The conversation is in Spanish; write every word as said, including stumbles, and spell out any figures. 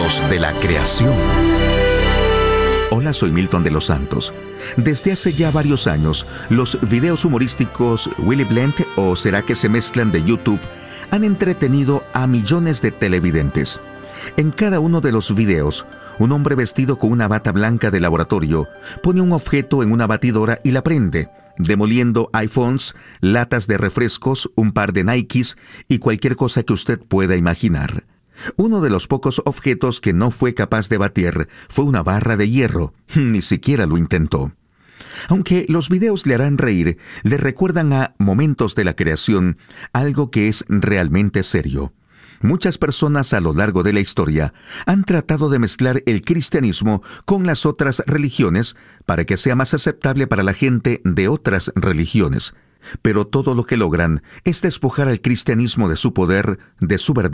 Momentos de la creación. Hola, soy Milton de los Santos. Desde hace ya varios años, los videos humorísticos Willy Blend o Será que se mezclan de YouTube han entretenido a millones de televidentes. En cada uno de los videos, un hombre vestido con una bata blanca de laboratorio pone un objeto en una batidora y la prende, demoliendo iPhones, latas de refrescos, un par de Nikes y cualquier cosa que usted pueda imaginar. Uno de los pocos objetos que no fue capaz de batir fue una barra de hierro. Ni siquiera lo intentó. Aunque los videos le harán reír, le recuerdan a Momentos de la Creación algo que es realmente serio. Muchas personas a lo largo de la historia han tratado de mezclar el cristianismo con las otras religiones para que sea más aceptable para la gente de otras religiones. Pero todo lo que logran es despojar al cristianismo de su poder, de su verdad,